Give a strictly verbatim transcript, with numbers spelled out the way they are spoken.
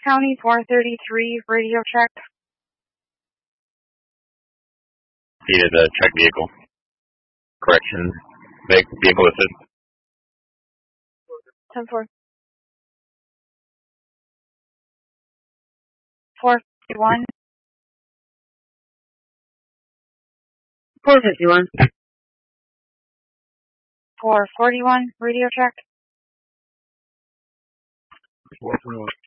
County four thirty-three, radio check. Needed a check vehicle. Correction. Vehicle listed. ten four. four fifty-one. four fifty-one. four forty-one, radio check. four forty-one.